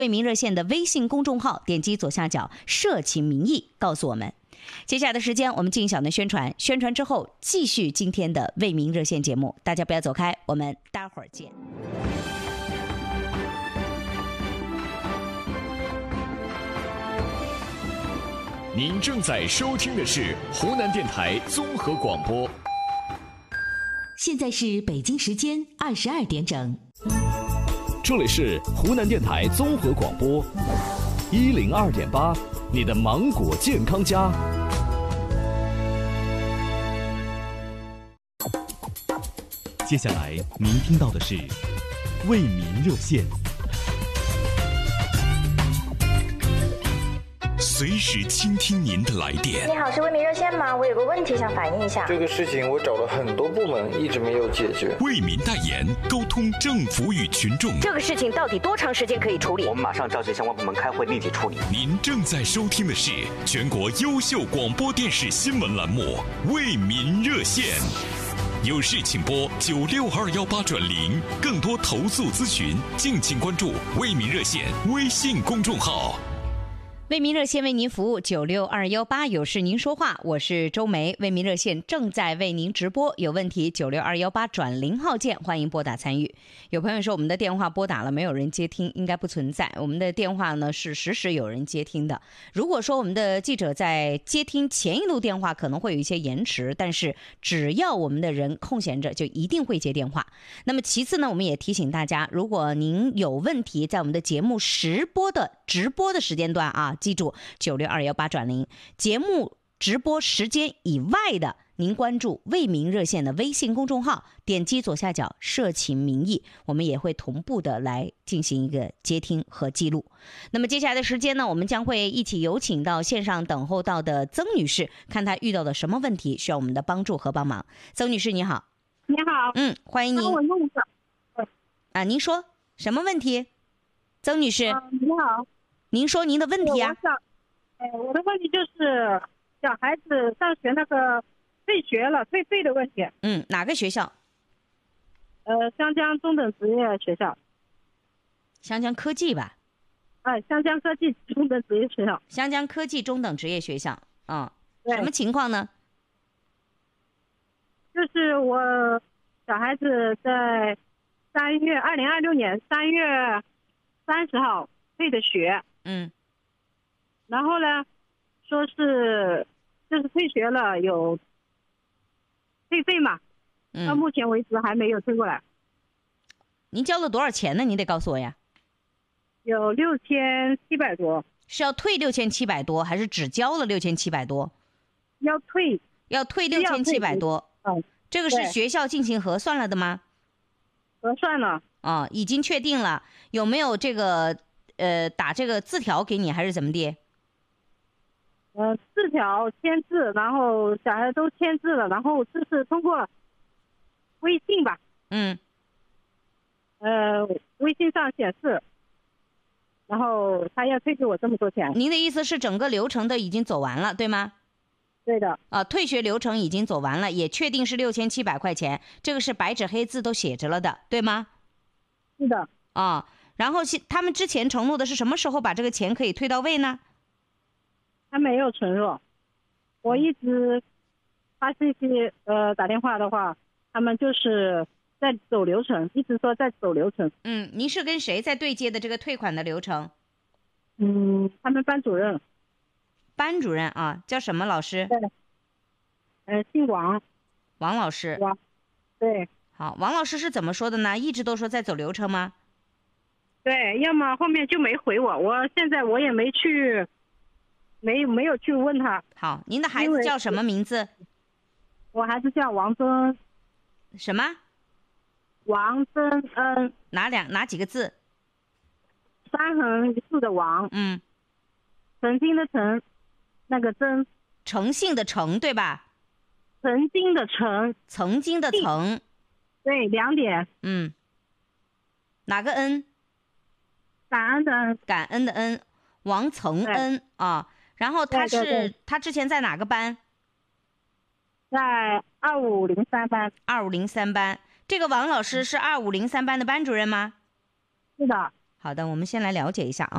为民热线的微信公众号，点击左下角社情民意告诉我们。接下来的时间我们进行小的宣传，宣传之后继续今天的为民热线节目，大家不要走开，我们待会儿见。 您正在收听的是湖南电台综合广播。 现在是北京时间22点整。 这里是湖南电台综合广播102.8，你的芒果健康家。 接下来您听到的是为民热线。 随时倾听您的来电。 你好，是为民热线吗？我有个问题想反映一下。 这个事情我找了很多部门，一直没有解决。 为民代言，沟通政府与群众。 这个事情到底多长时间可以处理？ 我们马上召集相关部门开会，立即处理。 您正在收听的是全国优秀广播电视新闻栏目《为民热线》，有事请拨96218转0，更多投诉咨询，敬请关注为民热线微信公众号。 为民热线为您服务96218，有事您说话，我是周梅。为民热线正在为您直播，有问题96218转0号键，欢迎拨打参与。有朋友说我们的电话拨打了没有人接听，应该不存在，我们的电话呢是实时有人接听的。如果说我们的记者在接听前一路电话可能会有一些延迟，但是只要我们的人空闲着就一定会接电话。那么其次呢，我们也提醒大家，如果您有问题，在我们的节目直播的时间段啊，记住96218转0，节目直播时间以外的，您关注为民热线的微信公众号，点击左下角社情民意，我们也会同步的来进行一个接听和记录。那么接下来的时间呢，我们将会一起有请到线上等候到的曾女士，看她遇到的什么问题需要我们的帮助和帮忙。曾女士你好。 你好。 欢迎您。 我弄一下。 您说什么问题？曾女士。 你好。 您说您的问题啊？ 我的问题就是小孩子上学那个退学了退费的问题。 哪个学校？ 湘江中等职业学校。 湘江科技吧？ 湘江科技中等职业学校。 湘江科技中等职业学校。什么情况呢？ 就是我小孩子在2026年3月30号退的学。然后呢，说是就是退学了有退费嘛，到目前为止还没有退过来。 您交了多少钱呢？你得告诉我呀。 有6700多。 是要退6700多，还是只交了6700多？ 要退 6700多。这个是学校进行核算了的吗？ 核算了。 已经确定了。有没有这个打这个字条给你，还是怎么的？ 字条签字，然后小孩都签字了，然后就是通过微信吧。微信上显示，然后他要退给我这么多钱。 您的意思是整个流程都已经走完了，对吗？ 对的。 退学流程已经走完了，也确定是6700块钱，这个是白纸黑字都写着了的，对吗？ 是的。 然后他们之前承诺的是什么时候把这个钱可以退到位呢？ 他没有承诺，我一直发信息打电话的话，他们就是在走流程，一直说在走流程。 您是跟谁在对接的这个退款的流程？ 他们班主任。 班主任叫什么老师？ 对。姓王。 王老师。 王。对。 好，王老师是怎么说的呢？一直都说在走流程吗？ 对，要么后面就没回我，现在我也没去。没有去问他。 好，您的孩子叫什么名字？ 我孩子叫王真。 什么？ 王真恩。 哪几个字 ？3横1竖的王。诚心的诚，那个真。 诚信的诚，对吧？ 曾经的诚。 曾经的曾。 对，2点。 哪个恩？ 感恩的恩。 感恩的恩。王曾恩然后他之前在哪个班？ 在2503班。 2503班。这个王老师是2503班的班主任吗？ 是的。 好的，我们先来了解一下啊。